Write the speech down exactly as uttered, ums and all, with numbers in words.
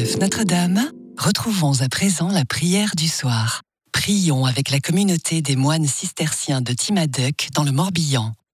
Saint-Joseph Notre-Dame, retrouvons à présent la prière du soir. Prions avec la communauté des moines cisterciens de Timaduck dans le Morbihan.